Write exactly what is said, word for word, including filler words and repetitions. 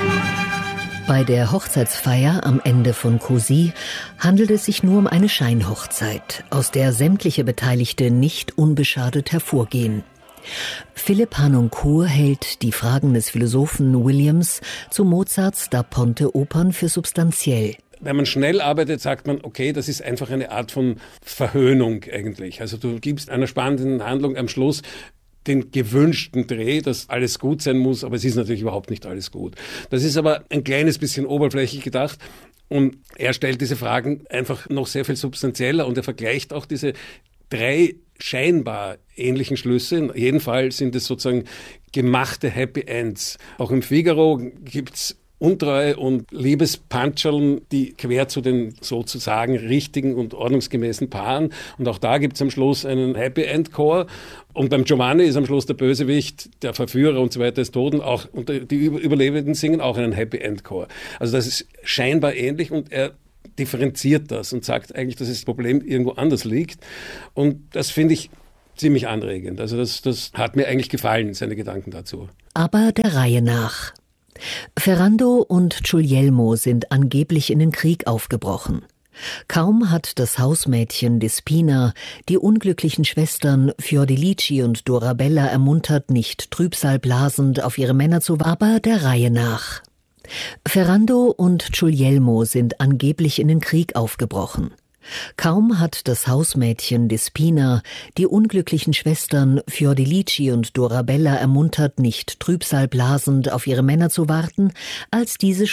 Bei der Hochzeitsfeier am Ende von Cousy handelt es sich nur um eine Scheinhochzeit, aus der sämtliche Beteiligte nicht unbeschadet hervorgehen. Philipp Harnoncourt hält die Fragen des Philosophen Williams zu Mozarts Da Ponte-Opern für substanziell. Wenn man schnell arbeitet, sagt man, okay, das ist einfach eine Art von Verhöhnung eigentlich. Also du gibst einer spannenden Handlung am Schluss den gewünschten Dreh, dass alles gut sein muss, aber es ist natürlich überhaupt nicht alles gut. Das ist aber ein kleines bisschen oberflächlich gedacht und er stellt diese Fragen einfach noch sehr viel substanzieller und er vergleicht auch diese drei scheinbar ähnlichen Schlüsse. In jedem Fall sind es sozusagen gemachte Happy Ends. Auch im Figaro gibt's Untreue und Liebespantscherln, die quer zu den sozusagen richtigen und ordnungsgemäßen Paaren. Und auch da gibt es am Schluss einen Happy End Chor. Und beim Giovanni ist am Schluss der Bösewicht, der Verführer und so weiter des Toten auch, und die Überlebenden singen auch einen Happy End Chor. Also das ist scheinbar ähnlich und er differenziert das und sagt eigentlich, dass das Problem irgendwo anders liegt. Und das finde ich ziemlich anregend. Also das, das hat mir eigentlich gefallen, seine Gedanken dazu. Aber der Reihe nach. Ferrando und Guglielmo sind angeblich in den Krieg aufgebrochen. Kaum hat das Hausmädchen Despina die unglücklichen Schwestern Fiordilici und Dorabella ermuntert, nicht trübsalblasend auf ihre Männer zu warten, aber der Reihe nach. Ferrando und Guglielmo sind angeblich in den Krieg aufgebrochen. Kaum hat das Hausmädchen Despina die unglücklichen Schwestern Fiordilici und Dorabella ermuntert, nicht trübsalblasend auf ihre Männer zu warten, als diese